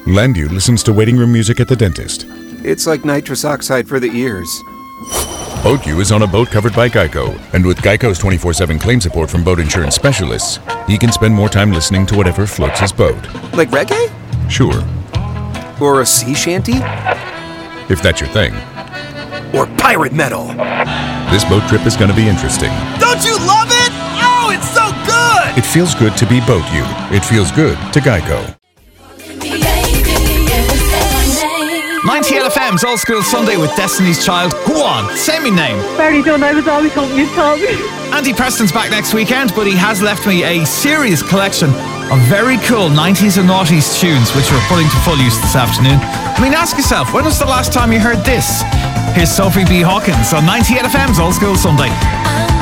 Landu listens to waiting room music at the dentist. It's like nitrous oxide for the ears. BoatU is on a boat covered by Geico, and with Geico's 24/7 claim support from boat insurance specialists, he can spend more time listening to whatever floats his boat. Like reggae? Sure. Or a sea shanty? If that's your thing. Or pirate metal? This boat trip is going to be interesting. Don't you love it? Oh, it's so good! It feels good to be BoatU. It feels good to Geico. 90LFM's Old School Sunday with Destiny's Child. Go on, say me name. Very done, I was always hoping you'd tell me. Andy Preston's back next weekend, but he has left me a serious collection of very cool 90s and noughties tunes, which we're putting to full use this afternoon. I mean, ask yourself, when was the last time you heard this? Here's Sophie B. Hawkins on 90LFM's Old School Sunday.